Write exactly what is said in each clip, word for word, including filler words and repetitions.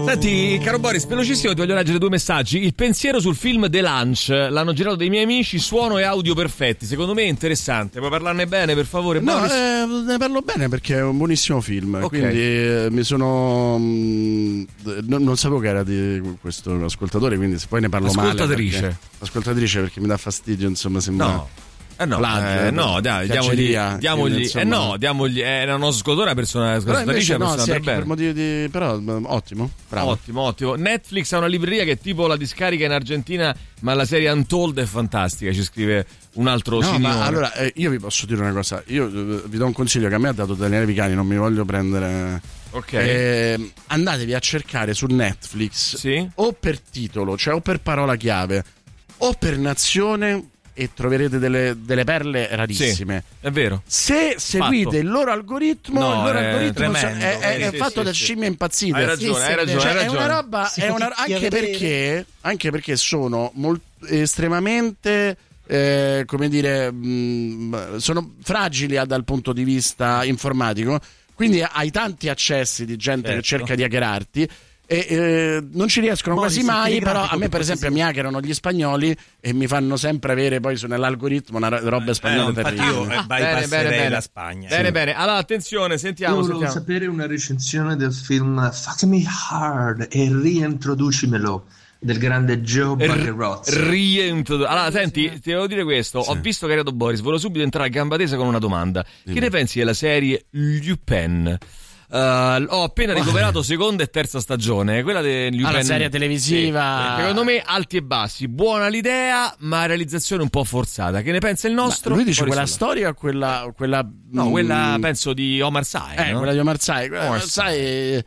Senti, caro Boris, velocissimo ti voglio leggere due messaggi. Il pensiero sul film The Lunch, l'hanno girato dei miei amici, suono e audio perfetti. Secondo me è interessante. Puoi parlarne bene, per favore, No, Boris? eh, ne parlo bene perché è un buonissimo film. Ok. Quindi eh, mi sono mh, non, non sapevo che era di questo ascoltatore, quindi se poi ne parlo male. Ascoltatrice. perché- Ascoltatrice perché mi dà fastidio, insomma, sembra. No. Eh no, Plagio, eh, no, dai, diamogli, piacceria, diamogli, quindi, eh insomma- no, diamogli, è una nostra ascoltatore, una persona, Però ascoltatrice, invece una no, persona sì, per anche bene. per motivi di. Però m- ottimo, bravo. Ottimo, ottimo. Netflix ha una libreria che è tipo la discarica in Argentina, ma la serie Untold è fantastica, ci scrive un altro No, signore. ma allora eh, io vi posso dire una cosa. Io eh, vi do un consiglio che a me ha dato Daniele Vicani, non mi voglio prendere. Ok. Eh, andatevi a cercare su Netflix Sì? o per titolo, cioè o per parola chiave o per nazione e troverete delle, delle perle rarissime. Sì, è vero. Se seguite Fatto. il loro algoritmo, No, il loro è algoritmo tremendo. è, è- Sì, è sì, fatto sì, da sì. scimmie impazzite. Hai ragione, Sì, hai sì, ragione, Cioè, hai è ragione. una roba, Si è una- può anche chiedere- perché anche perché sono molt- estremamente eh, come dire mh, sono fragili a- dal punto di vista informatico, quindi hai tanti accessi di gente che Certo. cerca di hackerarti e eh, non ci riescono Boris, quasi mai, telegrafico, però a me per per esempio mi cortesia. hackerano gli spagnoli e mi fanno sempre avere poi su- nell'algoritmo una ro- roba spagnole infatti terribili. io eh, Bene, bypasserei bene, bene. la Spagna. Bene, bene. Allora, attenzione, sentiamo, Io volevo sentiamo. sapere una recensione del film Fuck Me Hard e reintroducimelo del grande Joe Buckerozzi. Rientro. Allora, senti, ti devo dire questo. Ho visto che è arrivato Boris. Volevo subito entrare a gamba tesa con una domanda. Che ne pensi della serie Lupin? Uh, ho appena recuperato seconda e terza stagione, quella di Lupin. Ah, la serie televisiva. Sì. Secondo me alti e bassi. Buona l'idea, ma realizzazione un po' forzata. Che ne pensa il nostro? Ma lui dice Boris quella Sollaro. storia o quella, quella No, mh, quella penso di Omar Sy. eh, no? quella di Omar Sy. Quella di Omar Omar Sy, eh,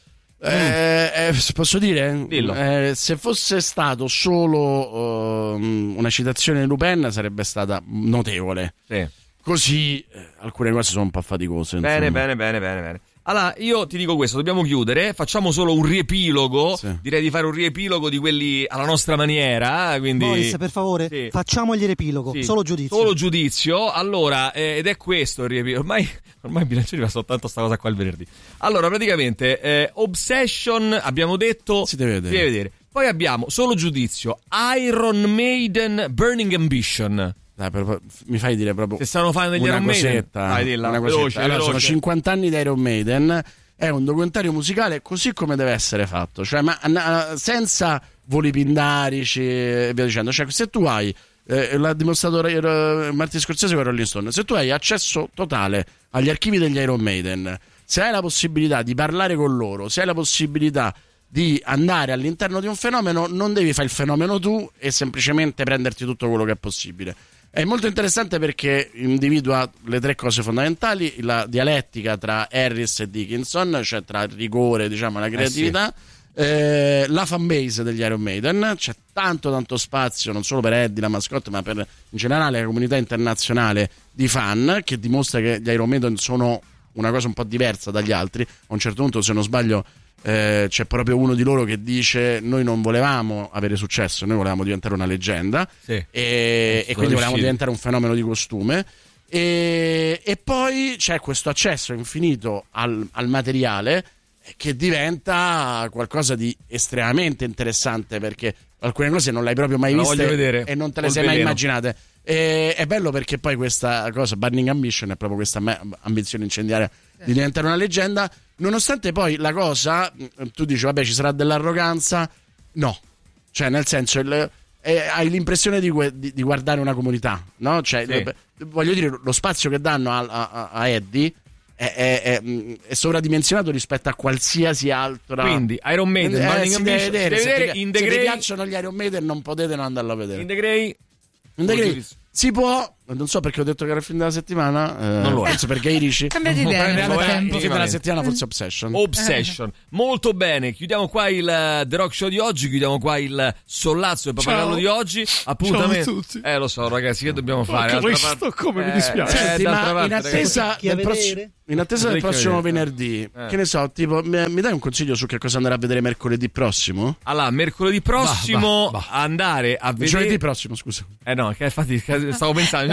eh, posso dire? Dillo. Eh, se fosse stato solo ehm, una citazione di Lupin sarebbe stata notevole. Sì. Così eh, alcune cose sono un po' faticose. Bene, insomma. bene, bene, bene, bene. Allora, io ti dico questo, dobbiamo chiudere, facciamo solo un riepilogo, Sì. direi di fare un riepilogo di quelli alla nostra maniera, quindi... Boris, per favore, Sì. facciamogli riepilogo, Sì. solo giudizio. Solo giudizio, allora, eh, ed è questo il riepilogo, ormai, ormai il bilanciere fa soltanto sta cosa qua il venerdì. Allora, praticamente, eh, Obsession, abbiamo detto... Si deve vedere. Si deve vedere. Poi abbiamo, solo giudizio, Iron Maiden Burning Ambition. Dai, per- mi fai dire proprio Se stanno facendo degli una Iron Maiden, cosetta, vai, dilla, una cosetta. veloce, Allora, veloce. sono cinquanta anni di Iron Maiden. È un documentario musicale così come deve essere fatto, cioè ma na- senza voli pindarici e via dicendo. Cioè, se tu hai eh, l'ha dimostrato eh, Martin Scorsese con Rolling Stone, se tu hai accesso totale agli archivi degli Iron Maiden, se hai la possibilità di parlare con loro, se hai la possibilità di andare all'interno di un fenomeno, non devi fare il fenomeno tu e semplicemente prenderti tutto quello che è possibile. È molto interessante perché individua le tre cose fondamentali: la dialettica tra Harris e Dickinson, cioè tra il rigore, diciamo, la creatività, eh, la fanbase degli Iron Maiden. C'è tanto tanto spazio non solo per Eddie la mascotte, ma per in generale la comunità internazionale di fan, che dimostra che gli Iron Maiden sono una cosa un po' diversa dagli altri. A un certo punto, se non sbaglio, eh, c'è proprio uno di loro che dice: noi non volevamo avere successo, noi volevamo diventare una leggenda, Sì. e, e Sono quindi volevamo riusciti. diventare un fenomeno di costume. E, e poi c'è questo accesso infinito al, al materiale che diventa qualcosa di estremamente interessante, perché alcune cose non le hai proprio mai La viste voglio vedere. e non te le Col sei mai veleno. immaginate. E, è bello perché poi questa cosa, Burning Ambition, è proprio questa me- ambizione incendiaria di diventare una leggenda, nonostante poi la cosa, tu dici vabbè ci sarà dell'arroganza, no, cioè nel senso il, eh, hai l'impressione di, gue- di- di guardare una comunità, no? Cioè, Sì. lo- voglio dire, lo spazio che danno a, a- a Eddie è, è- è- è sovradimensionato rispetto a qualsiasi altro. Quindi, Iron Maiden, Eh, Burning si deve Ambition, vedere, si se deve ti- vedere in se The vi Grey, piacciono gli Iron Maiden non potete non andarlo a vedere. in The Grey, In The Grey giudizio. si può, non so perché ho detto che era il film della settimana, eh, Non lo è. penso per Gay Ricci. Cambiate idea nel Prendete- frattempo. Il film della settimana forse Obsession. Obsession. Molto bene, chiudiamo qua il eh, The Rock Show di oggi, chiudiamo qua il sollazzo e pappagallo di oggi. Appuntamento. Ciao a tutti. Eh lo so ragazzi, che dobbiamo fare? Porca D'altra Cristo, parte- come mi Eh, dispiace. eh, Senti, d'altra ma parte, in ragazzi. attesa Chi a del, prossimo- vedere? in attesa del Parecchio prossimo vedere. venerdì, Eh. che ne so, tipo, mi, mi dai un consiglio su che cosa andare a vedere mercoledì prossimo? Allora, mercoledì prossimo Bah, bah, bah. andare a vedere Giovedì prossimo, scusa. Eh no, che infatti che stavo pensando,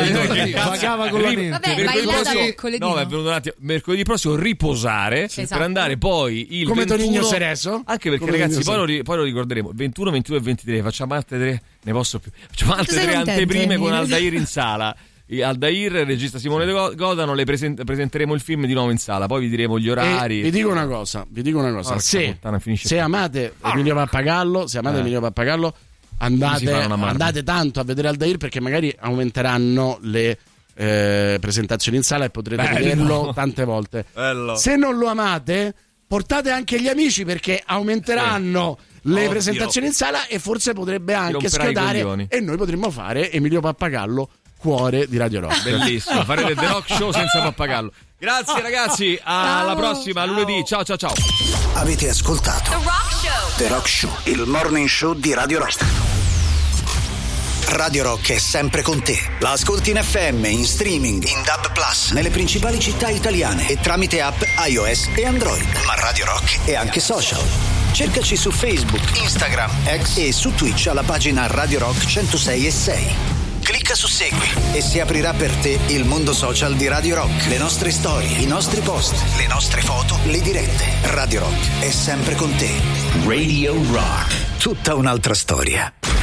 eh, vagava con la mente. Vabbè, mercoledì vai là da prossimo, mercoledì, no, no? è venuto un attimo, mercoledì prossimo riposare Esatto. per andare poi il come ventuno, Tonino Cereso, anche perché come ragazzi Tonino poi lo, ri- poi lo ricorderemo ventuno, ventidue e ventitré, facciamo altre tre, ne posso più, facciamo altre sei tre contento, anteprime con Emilio? Aldair in sala. E Aldair, il regista Simone De Godano, le present- presenteremo il film di nuovo in sala, poi vi diremo gli orari. E vi dico una cosa, vi dico una cosa, Porca se, puttana, finisce se qui. amate Emilio Pappagallo, se amate Eh. Emilio Pappagallo, Si andate, fa una mano. andate tanto a vedere Aldair, perché magari aumenteranno le eh, presentazioni in sala e potrete Bello. vederlo tante volte. Bello. Se non lo amate, portate anche gli amici, perché aumenteranno le Ovvio. presentazioni in sala e forse potrebbe anche romperai i schiodare, coglioni. e noi potremmo fare Emilio Pappagallo, cuore di Radio Rock. Bellissimo, farete The Rock Show senza Pappagallo. Grazie ragazzi, alla Ciao. prossima, a lunedì. Ciao ciao ciao. Avete ascoltato The Rock Show. The Rock Show, il morning show di Radio Rock. Radio Rock è sempre con te. La ascolti in F M, in streaming, in D A B plus, nelle principali città italiane e tramite app iOS e Android. Ma Radio Rock è anche social. Cercaci su Facebook, Instagram, X e su Twitch alla pagina Radio Rock centosei e sei. Clicca su Segui e si aprirà per te il mondo social di Radio Rock. Le nostre storie, i nostri post, le nostre foto, le dirette. Radio Rock è sempre con te. Radio Rock. Tutta un'altra storia.